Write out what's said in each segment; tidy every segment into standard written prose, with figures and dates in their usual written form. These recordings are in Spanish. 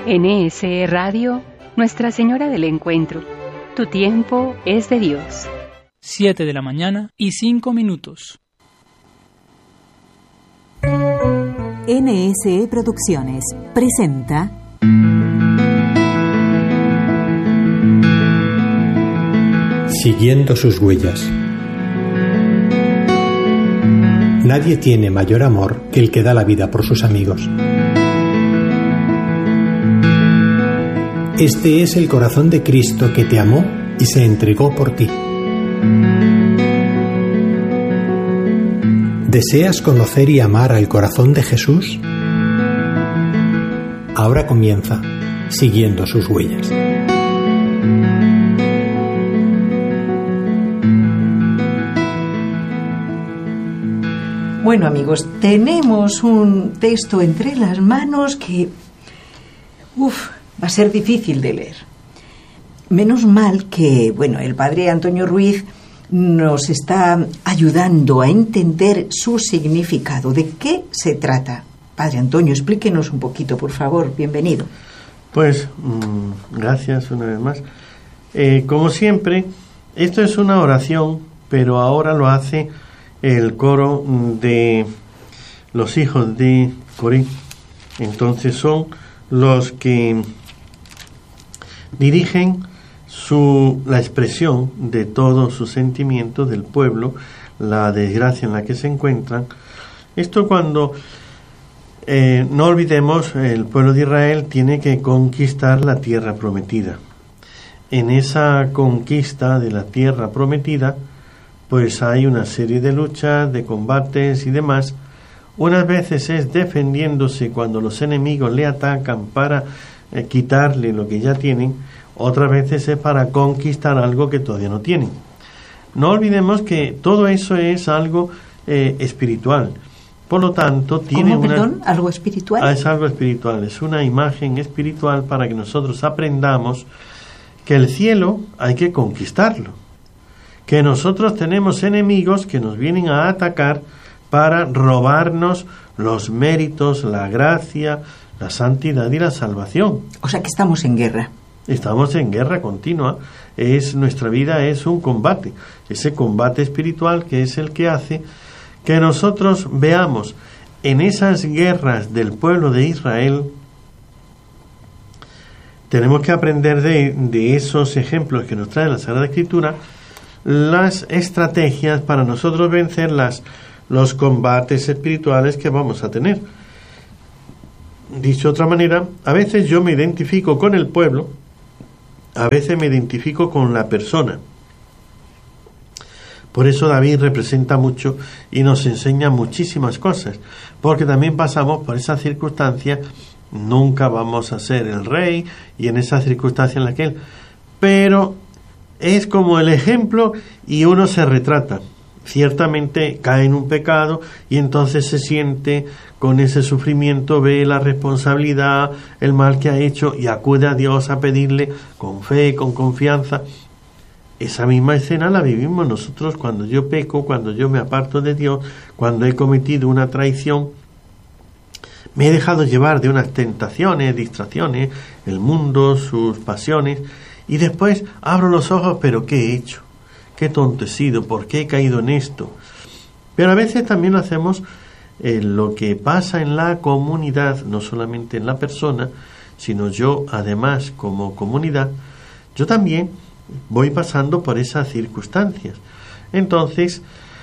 NSE Radio, Nuestra Señora del Encuentro. Tu tiempo es de Dios. 7 de la mañana y 5 minutos. NSE Producciones presenta Siguiendo sus huellas. Nadie tiene mayor amor que el que da la vida por sus amigos. Este es el corazón de Cristo que te amó y se entregó por ti. ¿Deseas conocer y amar al corazón de Jesús? Ahora comienza Siguiendo sus huellas. Bueno, amigos, tenemos un texto entre las manos que va a ser difícil de leer. Menos mal que, el padre Antonio Ruiz nos está ayudando a entender su significado. ¿De qué se trata? Padre Antonio, explíquenos un poquito, por favor. Bienvenido. Pues, gracias una vez más. Como siempre, esto es una oración, pero ahora lo hace el coro de los hijos de Coré. Entonces son los que dirigen la expresión de todos sus sentimientos del pueblo, la desgracia en la que se encuentran. Esto cuando no olvidemos, el pueblo de Israel tiene que conquistar la tierra prometida. En esa conquista de la tierra prometida, pues hay una serie de luchas, de combates y demás. Unas veces es defendiéndose cuando los enemigos le atacan para quitarle lo que ya tienen, otras veces es para conquistar algo que todavía no tienen. No olvidemos que todo eso es algo espiritual. Por lo tanto, tiene ¿Algo espiritual? Es algo espiritual, es una imagen espiritual para que nosotros aprendamos que el cielo hay que conquistarlo, que nosotros tenemos enemigos que nos vienen a atacar para robarnos los méritos, la gracia, la santidad y la salvación. O sea que estamos en guerra. Estamos en guerra continua. Nuestra vida es un combate, ese combate espiritual que es el que hace que nosotros veamos en esas guerras del pueblo de Israel. Tenemos que aprender de esos ejemplos que nos trae la Sagrada Escritura, las estrategias para nosotros vencer los combates espirituales que vamos a tener. Dicho de otra manera, a veces yo me identifico con el pueblo, a veces me identifico con la persona. Por eso David representa mucho y nos enseña muchísimas cosas, porque también pasamos por esa circunstancia. Nunca vamos a ser el rey y en esa circunstancia en la que él, pero es como el ejemplo y uno se retrata. Ciertamente cae en un pecado y entonces se siente con ese sufrimiento, ve la responsabilidad, el mal que ha hecho y acude a Dios a pedirle con fe, con confianza. Esa misma escena la vivimos nosotros cuando yo peco, cuando yo me aparto de Dios, cuando he cometido una traición. Me he dejado llevar de unas tentaciones, distracciones, el mundo, sus pasiones, y después abro los ojos, pero ¿qué he hecho? ¿Qué tonto he sido? ¿Por qué he caído en esto? Pero a veces también lo hacemos en lo que pasa en la comunidad, no solamente en la persona, sino yo además como comunidad, yo también voy pasando por esas circunstancias. Entonces,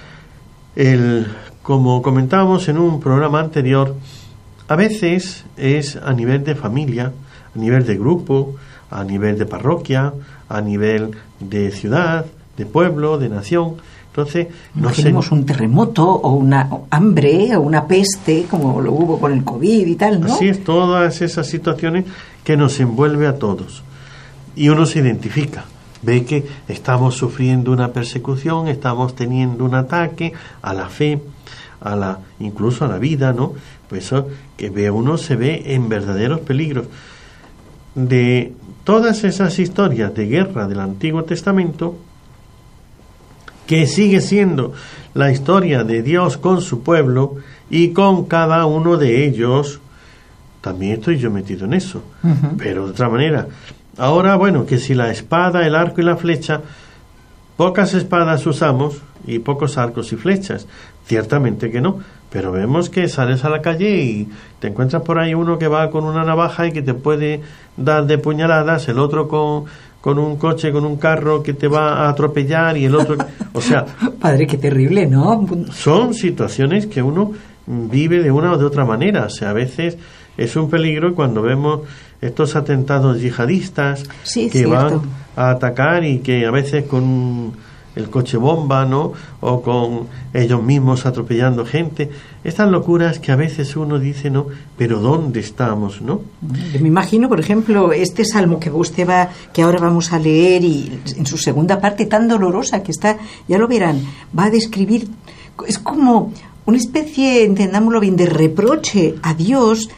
como comentábamos en un programa anterior, a veces es a nivel de familia, a nivel de grupo, a nivel de parroquia, a nivel de ciudad, de pueblo, de nación. Entonces, imaginemos un terremoto o una hambre o una peste, como lo hubo con el COVID y tal, ¿no? Así es, todas esas situaciones que nos envuelve a todos. Y uno se identifica, ve que estamos sufriendo una persecución, estamos teniendo un ataque a la fe, incluso a la vida, ¿no? Pues eso que uno se ve en verdaderos peligros. De todas esas historias de guerra del Antiguo Testamento, que sigue siendo la historia de Dios con su pueblo y con cada uno de ellos, también estoy yo metido en eso, pero de otra manera. Ahora, bueno, que si la espada, el arco y la flecha, pocas espadas usamos y pocos arcos y flechas, ciertamente que no, pero vemos que sales a la calle y te encuentras por ahí uno que va con una navaja y que te puede dar de puñaladas, el otro con un coche, con un carro que te va a atropellar y el otro... O sea... Padre, qué terrible, ¿no? Son situaciones que uno vive de una o de otra manera. O sea, a veces es un peligro cuando vemos estos atentados yihadistas que van a atacar y que a veces con el coche bomba, ¿no? O con ellos mismos atropellando gente. Estas locuras que a veces uno dice, ¿no? Pero ¿dónde estamos, no? Yo me imagino, por ejemplo, este salmo que ahora vamos a leer, y en su segunda parte tan dolorosa que está, ya lo verán, va a describir, es como una especie, entendámoslo bien, de reproche a Dios,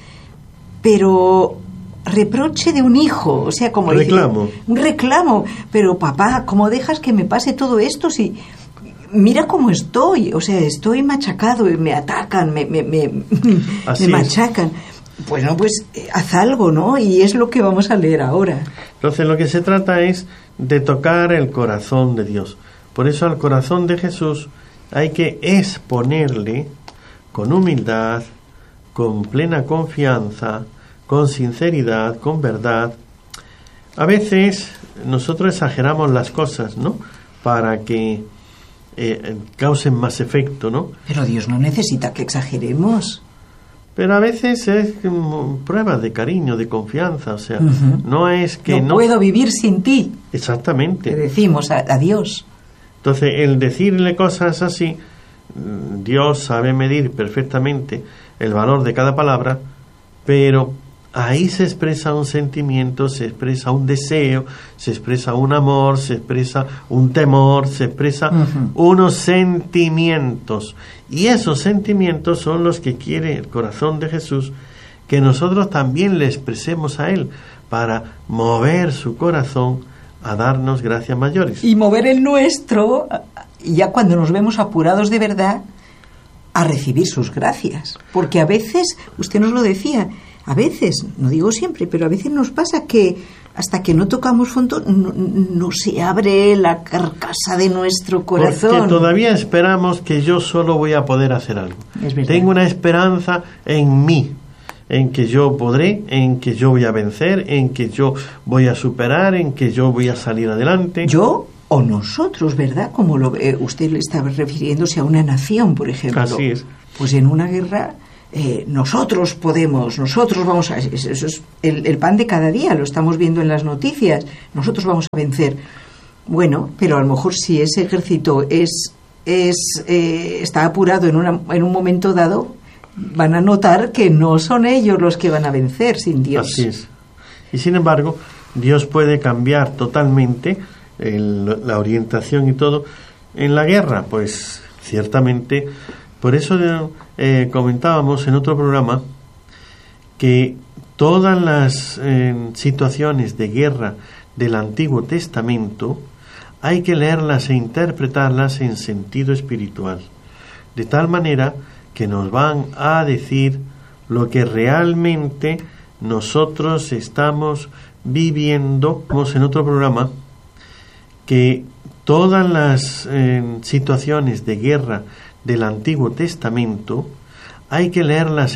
pero reproche de un hijo, o sea, como reclamo. Un reclamo, pero papá, ¿cómo dejas que me pase todo esto si mira cómo estoy? O sea, estoy machacado y me atacan, me machacan. Bueno, pues haz algo, ¿no? Y es lo que vamos a leer ahora. Entonces, lo que se trata es de tocar el corazón de Dios. Por eso al corazón de Jesús hay que exponerle con humildad, con plena confianza, con sinceridad, con verdad. A veces nosotros exageramos las cosas, ¿no? Para que causen más efecto, ¿no? Pero Dios no necesita que exageremos. Pero a veces es pruebas de cariño, de confianza, o sea, no es que no puedo vivir sin ti. Exactamente. Le decimos a Dios. Entonces, el decirle cosas así, Dios sabe medir perfectamente el valor de cada palabra, pero ahí se expresa un sentimiento, se expresa un deseo, se expresa un amor, se expresa un temor, se expresa unos sentimientos. Y esos sentimientos son los que quiere el corazón de Jesús, que nosotros también le expresemos a Él, para mover su corazón a darnos gracias mayores. Y mover el nuestro, ya cuando nos vemos apurados de verdad, a recibir sus gracias. Porque a veces, usted nos lo decía, a veces, no digo siempre, pero a veces nos pasa que hasta que no tocamos fondo no se abre la carcasa de nuestro corazón. Porque todavía esperamos que yo solo voy a poder hacer algo. Tengo una esperanza en mí, en que yo podré, en que yo voy a vencer, en que yo voy a superar, en que yo voy a salir adelante. ¿Yo o nosotros, verdad? Como usted le estaba refiriéndose a una nación, por ejemplo. Así es. Pues en una guerra... nosotros podemos, nosotros vamos a... Eso es el pan de cada día, lo estamos viendo en las noticias. Nosotros vamos a vencer. Bueno, pero a lo mejor si ese ejército está apurado en un momento dado, van a notar que no son ellos los que van a vencer sin Dios. Así es. Y sin embargo, Dios puede cambiar totalmente la orientación y todo. En la guerra, pues ciertamente... Por eso comentábamos en otro programa que todas las situaciones de guerra del Antiguo Testamento hay que leerlas e interpretarlas en sentido espiritual, de tal manera que nos van a decir lo que realmente nosotros estamos viviendo. Como en otro programa que todas las situaciones de guerra del Antiguo Testamento hay que leerlas